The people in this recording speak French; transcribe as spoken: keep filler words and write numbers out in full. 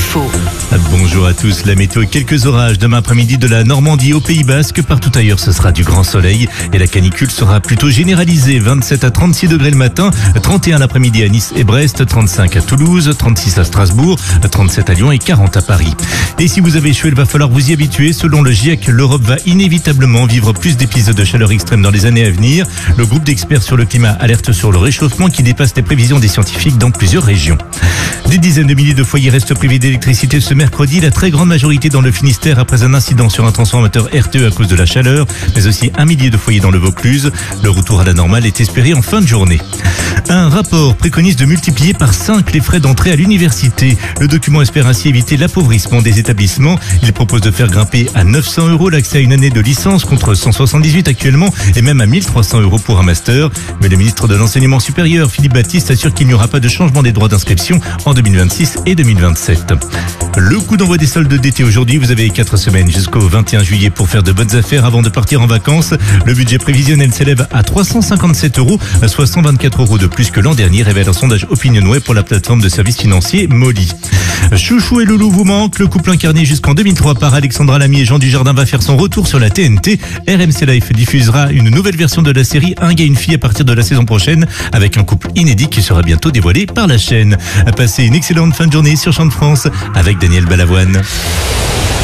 Info. Bonjour à tous, la météo, quelques orages demain après-midi de la Normandie au Pays Basque. Partout ailleurs, ce sera du grand soleil et la canicule sera plutôt généralisée. vingt-sept à trente-six degrés le matin, trente et un l'après-midi à Nice et Brest, trente-cinq à Toulouse, trente-six à Strasbourg, trente-sept à Lyon et quarante à Paris. Et si vous avez échoué, il va falloir vous y habituer. Selon le GIEC, l'Europe va inévitablement vivre plus d'épisodes de chaleur extrême dans les années à venir. Le groupe d'experts sur le climat alerte sur le réchauffement qui dépasse les prévisions des scientifiques dans plusieurs régions. Des dizaines de milliers de foyers restent privés d'électricité ce mercredi, la très grande majorité dans le Finistère après un incident sur un transformateur R T E à cause de la chaleur, mais aussi un millier de foyers dans le Vaucluse. Le retour à la normale est espéré en fin de journée. Un rapport préconise de multiplier par cinq les frais d'entrée à l'université. Le document espère ainsi éviter l'appauvrissement des établissements. Il propose de faire grimper à neuf cents euros l'accès à une année de licence contre cent soixante-dix-huit actuellement et même à mille trois cents euros pour un master. Mais le ministre de l'Enseignement supérieur, Philippe Baptiste, assure qu'il n'y aura pas de changement des droits d'inscription en deux mille vingt-six et deux mille vingt-sept. Le coup d'envoi des soldes d'été aujourd'hui, vous avez quatre semaines jusqu'au vingt et un juillet pour faire de bonnes affaires avant de partir en vacances. Le budget prévisionnel s'élève à trois cent cinquante-sept euros, soit cent vingt-quatre euros de plus que l'an dernier, révèle un sondage Opinionway pour la plateforme de services financiers Molly. Chouchou et Loulou vous manquent. Le couple incarné jusqu'en deux mille trois par Alexandra Lamy et Jean Dujardin va faire son retour sur la T N T. R M C Life diffusera une nouvelle version de la série Un gars, une fille à partir de la saison prochaine avec un couple inédit qui sera bientôt dévoilé par la chaîne. Passez une excellente fin de journée sur Champ de France avec Daniel Balavoine.